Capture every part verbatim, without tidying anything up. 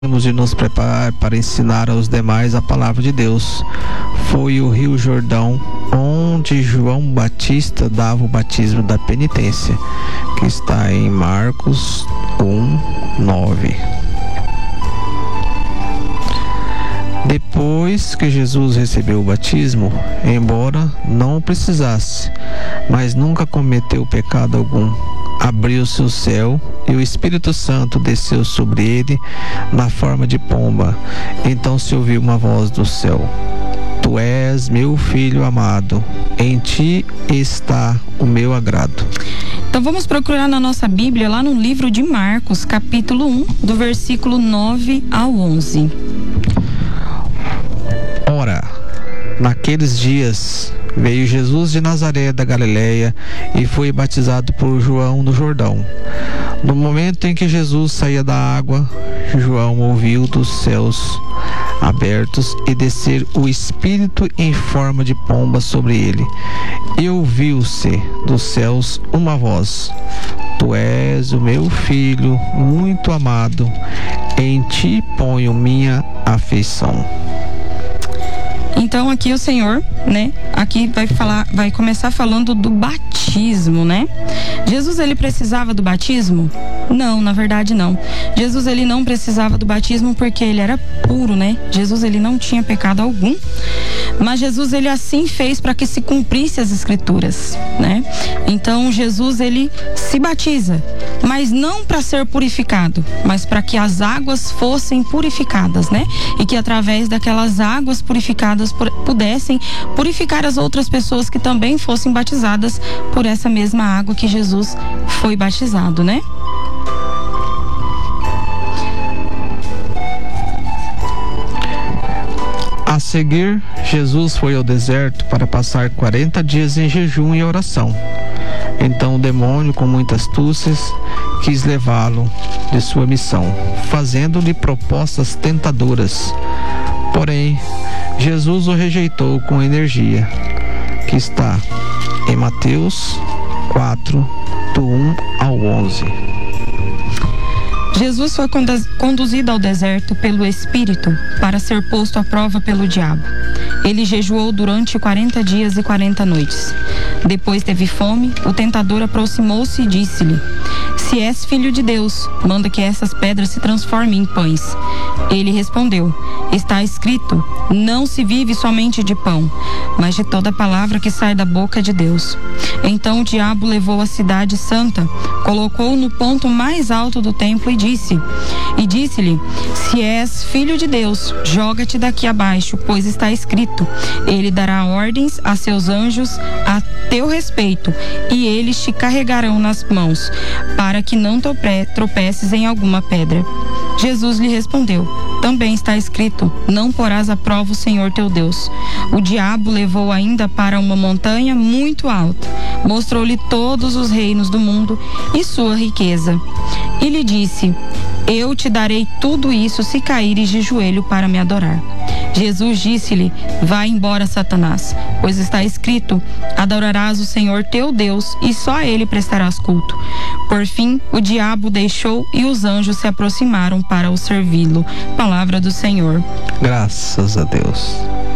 de nos preparar para ensinar aos demais a palavra de Deus. Foi o Rio Jordão onde João Batista dava o batismo da penitência, que está em Marcos um, nove. Depois que Jesus recebeu o batismo, embora não precisasse, mas nunca cometeu pecado algum, abriu-se o céu e o Espírito Santo desceu sobre ele na forma de pomba. Então se ouviu uma voz do céu: Tu és meu filho amado, em ti está o meu agrado. Então vamos procurar na nossa Bíblia, lá no livro de Marcos, capítulo um, do versículo nove ao onze. Ora, naqueles dias veio Jesus de Nazaré da Galileia e foi batizado por João no Jordão. No momento em que Jesus saía da água, João ouviu dos céus abertos e descer o Espírito em forma de pomba sobre ele. E ouviu-se dos céus uma voz: Tu és o meu filho muito amado, em ti ponho minha afeição. Então aqui o Senhor, né, aqui vai falar, vai começar falando do batismo, né? Jesus, ele precisava do batismo? Não, na verdade não. Jesus, ele não precisava do batismo porque ele era puro, né? Jesus, ele não tinha pecado algum. Mas Jesus, ele assim fez para que se cumprisse as escrituras, né? Então Jesus, ele se batiza, mas não para ser purificado, mas para que as águas fossem purificadas, né? E que através daquelas águas purificadas pudessem purificar as outras pessoas que também fossem batizadas por essa mesma água que Jesus foi batizado, né? A seguir, Jesus foi ao deserto para passar quarenta dias em jejum e oração. Então o demônio, com muitas astúcias, quis levá-lo de sua missão, fazendo-lhe propostas tentadoras. Porém, Jesus o rejeitou com energia, que está em Mateus quatro, do um ao onze. Jesus foi conduzido ao deserto pelo Espírito para ser posto à prova pelo diabo. Ele jejuou durante quarenta dias e quarenta noites. Depois teve fome, o tentador aproximou-se e disse-lhe: Se és filho de Deus, manda que essas pedras se transformem em pães. Ele respondeu: Está escrito, não se vive somente de pão, mas de toda palavra que sai da boca de Deus. Então o diabo levou a cidade santa, colocou-o no ponto mais alto do templo e disse, e disse-lhe: Se és filho de Deus, joga-te daqui abaixo, pois está escrito, ele dará ordens a seus anjos a teu respeito, e eles te carregarão nas mãos, para que não tropeces em alguma pedra. Jesus lhe respondeu: Também está escrito, não porás à prova o Senhor teu Deus. O diabo levou ainda para uma montanha muito alta, mostrou-lhe todos os reinos do mundo e sua riqueza. E lhe disse: Eu te darei tudo isso se caíres de joelho para me adorar. Jesus disse-lhe: Vai embora, Satanás, pois está escrito, adorarás o Senhor teu Deus e só a ele prestarás culto. Por fim, o diabo deixou e os anjos se aproximaram para o servi-lo. Palavra do Senhor. Graças a Deus.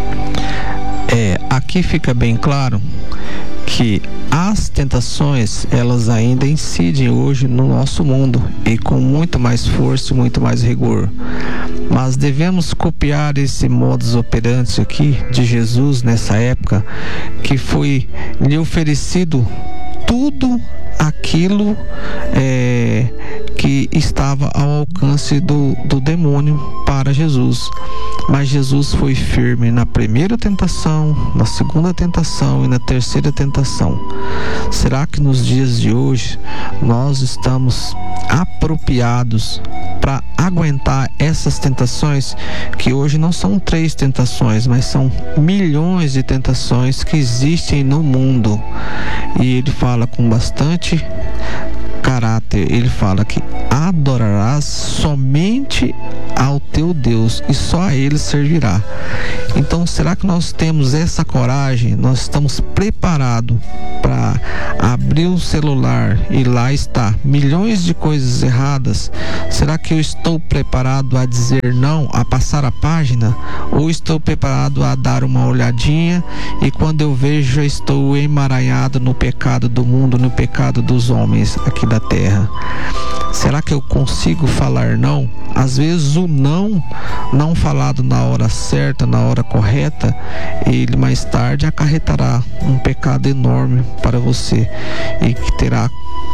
É, aqui fica bem claro que as tentações, elas ainda incidem hoje no nosso mundo e com muito mais força e muito mais rigor. Mas devemos copiar esse modus operandi aqui de Jesus nessa época, que foi lhe oferecido tudo aquilo é, que estava ao alcance do, do demônio para Jesus. Mas Jesus foi firme na primeira tentação, na segunda tentação e na terceira tentação. Será que nos dias de hoje nós estamos apropriados para aguentar essas tentações, que hoje não são três tentações, mas são milhões de tentações que existem no mundo? E ele fala com bastante caráter, ele fala que adorarás somente ao teu Deus e só a Ele servirá. Então, será que nós temos essa coragem? Nós estamos preparados para abrir o celular e lá está milhões de coisas erradas? Será que eu estou preparado a dizer não, a passar a página? Ou estou preparado a dar uma olhadinha e quando eu vejo já estou emaranhado no pecado do mundo, no pecado dos homens aqui da terra? Será que eu consigo falar não? Às vezes o não, não falado na hora certa, na hora correta, ele mais tarde acarretará um pecado enorme para você e que terá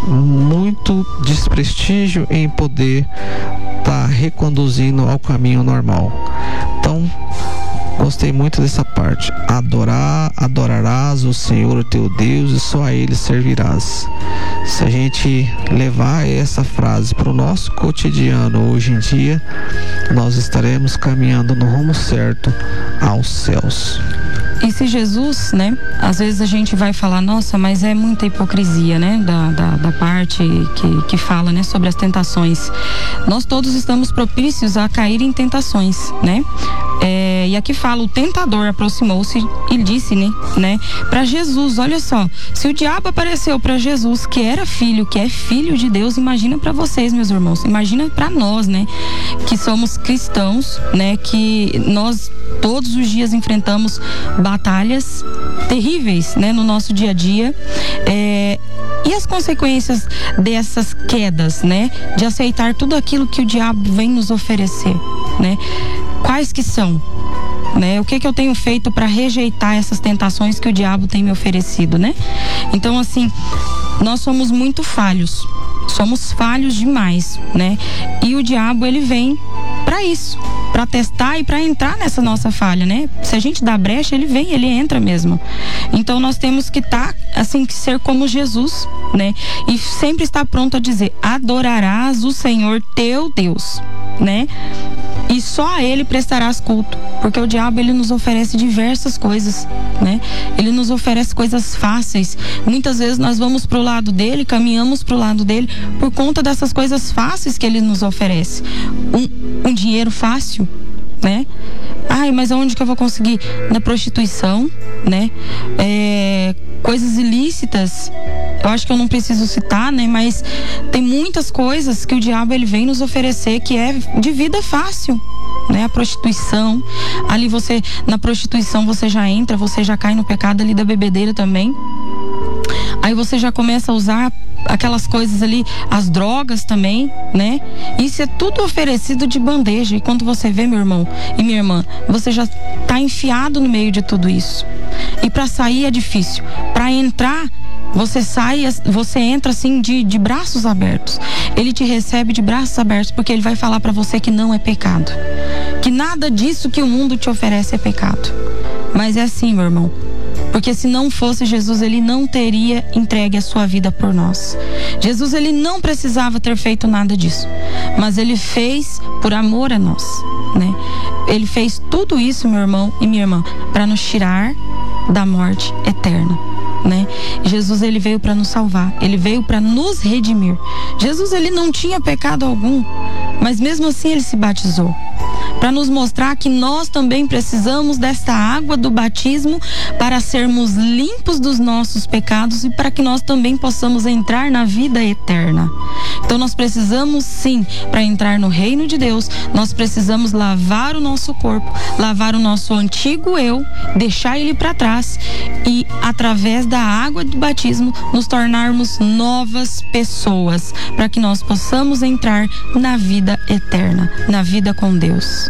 muito desprestígio em poder estar tá reconduzindo ao caminho normal. Então, gostei muito dessa parte. Adorar, adorarás o Senhor teu Deus e só a Ele servirás. Se a gente levar essa frase para o nosso cotidiano hoje em dia, nós estaremos caminhando no rumo certo aos céus. E se Jesus, né, às vezes a gente vai falar, nossa, mas é muita hipocrisia, né, da, da, da parte que, que fala, né, sobre as tentações. Nós todos estamos propícios a cair em tentações, né? É, e aqui fala, o tentador aproximou-se e disse, né, né para Jesus, olha só, se o diabo apareceu para Jesus, que era filho, que é filho de Deus, imagina para vocês, meus irmãos, imagina para nós, né, que somos cristãos, né, que nós todos os dias enfrentamos batalhas terríveis, né, no nosso dia a dia, é, e as consequências dessas quedas, né, de aceitar tudo aquilo que o diabo vem nos oferecer, né? Quais que são? Né? O que que eu tenho feito para rejeitar essas tentações que o diabo tem me oferecido, né? Então, assim, nós somos muito falhos. Somos falhos demais, né? E o diabo, ele vem para isso, para testar e para entrar nessa nossa falha, né? Se a gente dá brecha, ele vem, ele entra mesmo. Então nós temos que estar, tá, assim, que ser como Jesus, né? E sempre estar pronto a dizer: adorarás o Senhor teu Deus, né? E só a Ele prestarás culto, porque o diabo, ele nos oferece diversas coisas, né? Ele nos oferece coisas fáceis. Muitas vezes nós vamos pro lado dele, caminhamos pro lado dele por conta dessas coisas fáceis que ele nos oferece. Um, um dinheiro fácil, né? Ai, mas aonde que eu vou conseguir? Na prostituição, né? É, coisas ilícitas. Eu acho que eu não preciso citar, né? Mas tem muitas coisas que o diabo, ele vem nos oferecer que é de vida fácil, né? A prostituição, ali você, na prostituição você já entra, você já cai no pecado ali da bebedeira também. Aí você já começa a usar aquelas coisas ali, as drogas também, né? Isso é tudo oferecido de bandeja. E quando você vê, meu irmão e minha irmã, você já tá enfiado no meio de tudo isso. E para sair é difícil. Para entrar, você sai, você entra assim de, de braços abertos. Ele te recebe de braços abertos, porque ele vai falar para você que não é pecado, que nada disso que o mundo te oferece é pecado. Mas é assim, meu irmão, porque se não fosse Jesus, ele não teria entregue a sua vida por nós. Jesus, ele não precisava ter feito nada disso, mas ele fez por amor a nós, né? Ele fez tudo isso, meu irmão e minha irmã, para nos tirar da morte eterna, né? Jesus, ele veio para nos salvar, ele veio para nos redimir. Jesus, ele não tinha pecado algum, mas mesmo assim ele se batizou, para nos mostrar que nós também precisamos desta água do batismo para sermos limpos dos nossos pecados e para que nós também possamos entrar na vida eterna. Então nós precisamos sim, para entrar no reino de Deus, nós precisamos lavar o nosso corpo, lavar o nosso antigo eu, deixar ele para trás e através da água do batismo nos tornarmos novas pessoas, para que nós possamos entrar na vida eterna, na vida com Deus.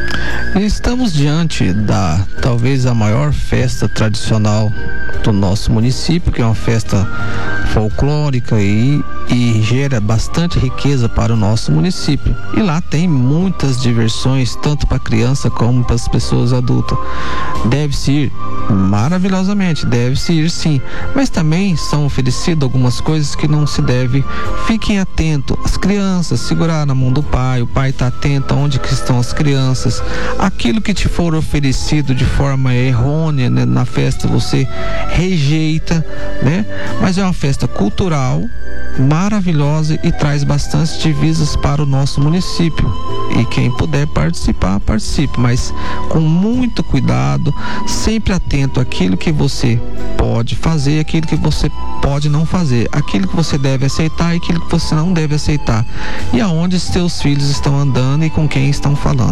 Estamos diante da, talvez, a maior festa tradicional do nosso município, que é uma festa folclórica e, e gera bastante riqueza para o nosso município. E lá tem muitas diversões, tanto para criança como para as pessoas adultas. Deve-se ir maravilhosamente, deve-se ir sim, mas também são oferecidas algumas coisas que não se deve. Fiquem atentos, as crianças, segurar na mão do pai, o pai está atento aonde que estão as crianças. Aquilo que te for oferecido de forma errônea, né, na festa, você rejeita, né? Mas é uma festa proposta cultural maravilhosa e traz bastantes divisas para o nosso município. E quem puder participar, participe, mas com muito cuidado, sempre atento àquilo que você pode fazer, aquilo que você pode não fazer, aquilo que você deve aceitar e aquilo que você não deve aceitar, e aonde seus filhos estão andando e com quem estão falando.